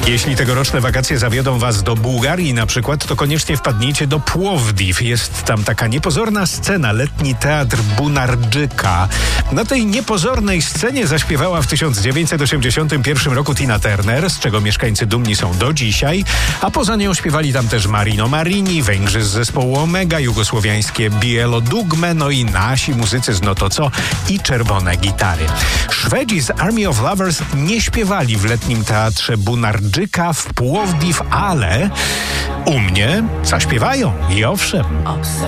Jeśli tegoroczne wakacje zawiodą was do Bułgarii na przykład, to koniecznie wpadnijcie do Płowdiw. Jest tam taka niepozorna scena, letni teatr Bunardżyka. Na tej niepozornej scenie zaśpiewała w 1981 roku Tina Turner, z czego mieszkańcy dumni są do dzisiaj, a poza nią śpiewali tam też Marino Marini, Węgrzy z zespołu Omega, jugosłowiańskie Bielo Dugme, no i nasi muzycy z No to co i Czerwone Gitary. Szwedzi z Army of Lovers nie śpiewali w letnim teatrze Bunardżyka w Płowdiw, ale u mnie zaśpiewają i owszem.